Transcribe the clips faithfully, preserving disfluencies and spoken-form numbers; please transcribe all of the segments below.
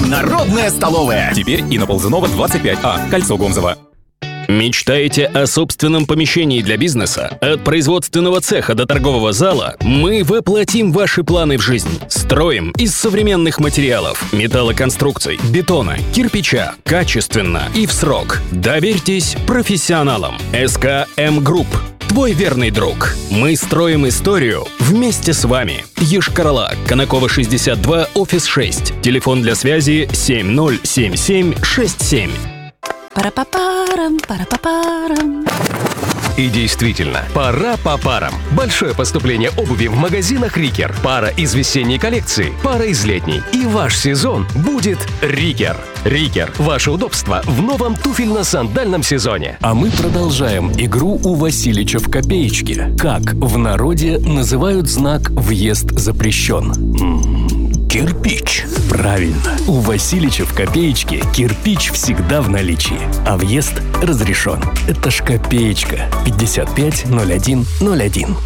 Народная столовая. Теперь и на Ползунова двадцать пять А, кольцо Гомзово. Мечтаете о собственном помещении для бизнеса? От производственного цеха до торгового зала мы воплотим ваши планы в жизнь. Строим из современных материалов, металлоконструкций, бетона, кирпича, качественно и в срок. Доверьтесь профессионалам. эс ка эм Групп. Твой верный друг. Мы строим историю вместе с вами. Йошкар-Ола, Конакова, шестьдесят два, офис шесть. Телефон для связи семь ноль семь семь шесть семь. Пара-па-парам, пара-па-парам. И действительно, пора по парам. Большое поступление обуви в магазинах Рикер. Пара из весенней коллекции, пара из летней. И ваш сезон будет Рикер. Рикер. Ваше удобство в новом туфельно-сандальном сезоне. А мы продолжаем игру у Василича в копеечке. Как в народе называют знак «Въезд запрещен»? М-м, кирпич. Правильно. У Василича в копеечке кирпич всегда в наличии, а въезд разрешен. Это ж копеечка. пятьдесят пять ноль один ноль один.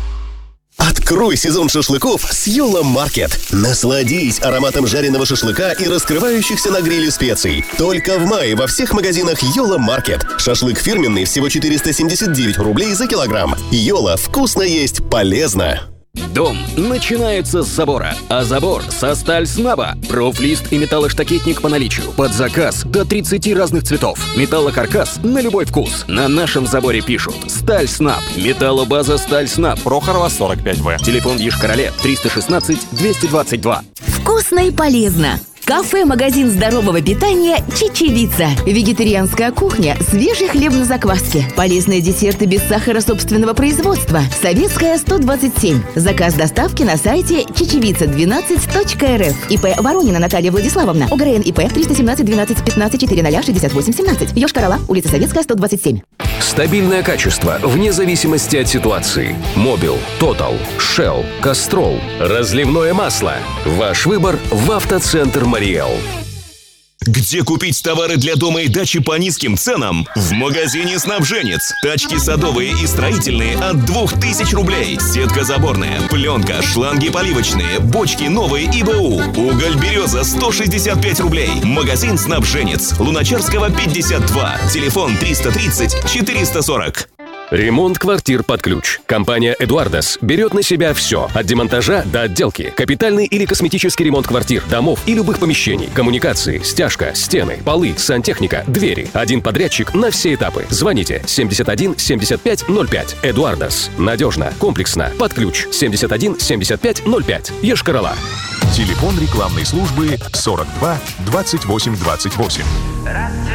Открой сезон шашлыков с Йола Маркет. Насладись ароматом жареного шашлыка и раскрывающихся на гриле специй. Только в мае во всех магазинах Йола Маркет. Шашлык фирменный всего четыреста семьдесят девять рублей за килограмм. Йола. Вкусно есть, полезно. Дом начинается с забора, а забор со Стальснаба. Профлист и металлоштакетник по наличию. Под заказ до тридцати разных цветов. Металлокаркас на любой вкус. На нашем заборе пишут Стальснаб. Металлобаза Стальснаб. Прохорова, сорок пять В. Телефон в Йошкар-Оле триста шестнадцать двести двадцать два. Вкусно и полезно. Кафе-магазин здорового питания «Чечевица». Вегетарианская кухня, свежий хлеб на закваске. Полезные десерты без сахара собственного производства. Советская, сто двадцать семь. Заказ доставки на сайте чечевица двенадцать точка эр эф. ИП Воронина Наталья Владиславовна. ОГРН ИП триста семнадцать двенадцать пятнадцать четыреста шестьдесят восемь семнадцать. Йошкар-Ола, улица Советская, сто двадцать семь. Стабильное качество вне зависимости от ситуации. Мобил, Тотал, Shell, Castrol. Разливное масло. Ваш выбор в автоцентр Мариэл. Где купить товары для дома и дачи по низким ценам? В магазине «Снабженец». Тачки садовые и строительные от двух тысяч рублей. Сетка заборная, пленка, шланги поливочные, бочки новые и бэ у. Уголь «Береза» сто шестьдесят пять рублей. Магазин «Снабженец». Луначарского, пятьдесят два. Телефон триста тридцать четыреста сорок. Ремонт квартир под ключ. Компания «Эдуардас» берет на себя все. От демонтажа до отделки. Капитальный или косметический ремонт квартир, домов и любых помещений. Коммуникации, стяжка, стены, полы, сантехника, двери. Один подрядчик на все этапы. Звоните семьдесят один семьдесят пять ноль пять. «Эдуардас». Надежно, комплексно, под ключ. семьдесят один семьдесят пять ноль пять. Йошкар-Ола. Телефон рекламной службы сорок два двадцать восемь двадцать восемь.